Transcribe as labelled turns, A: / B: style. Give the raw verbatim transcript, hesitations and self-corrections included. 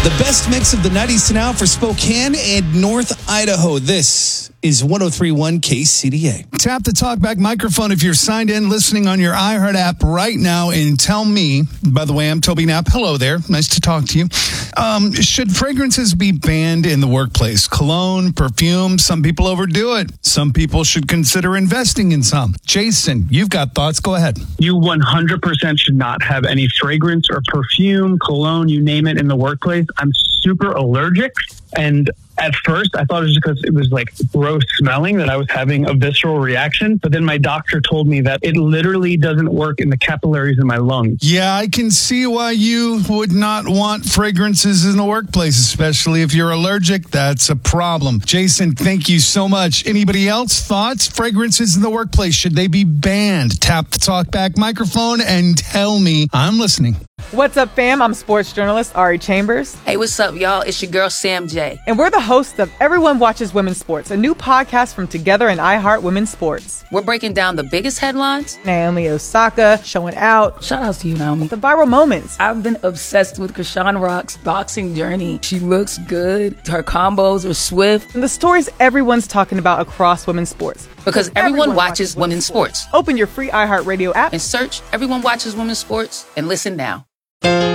A: The best mix of the nineties to now for Spokane and North Idaho. This is one oh three point one K C D A.
B: Tap the talkback microphone if you're signed in listening on your iHeart app right now and tell me, by the way, I'm Toby Knapp. Hello there. Nice to talk to you. Um, should fragrances be banned in the workplace? Cologne, perfume, some people overdo it. Some people should consider investing in some. Jason, you've got thoughts. Go ahead.
C: You one hundred percent should not have any fragrance or perfume, cologne, you name it, in the workplace. I'm super allergic, and at first I thought it was because it was like gross smelling that I was having a visceral reaction, but then my doctor told me that it literally doesn't work in the capillaries in my lungs.
B: Yeah, I can see why you would not want fragrances in the workplace, especially if you're allergic. That's a problem. Jason, thank you so much. Anybody else? Thoughts? Fragrances in the workplace, should they be banned? Tap the talkback microphone and tell me. I'm listening.
D: What's up, fam? I'm sports journalist Ari Chambers.
E: Hey, what's up, y'all? It's your girl, Sam J.
D: And we're the hosts of Everyone Watches Women's Sports, a new podcast from Together and iHeart Women's Sports.
E: We're breaking down the biggest headlines.
D: Naomi Osaka showing out.
E: Shout out to you, Naomi.
D: The viral moments.
E: I've been obsessed with Krishan Rock's boxing journey. She looks good. Her combos are swift.
D: And the stories everyone's talking about across women's sports.
E: Because everyone, everyone watches, watches women's sports.
D: sports. Open your free iHeart Radio app
E: and search Everyone Watches Women's Sports and listen now.